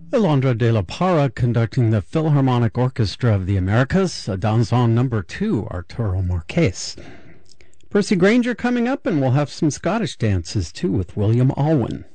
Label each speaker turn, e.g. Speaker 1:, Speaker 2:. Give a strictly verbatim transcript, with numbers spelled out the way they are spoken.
Speaker 1: Alondra de la Parra conducting the Philharmonic Orchestra of the Americas, a danzon number two, Arturo Marquez. Percy Granger coming up, and we'll have some Scottish dances too with William Alwyn.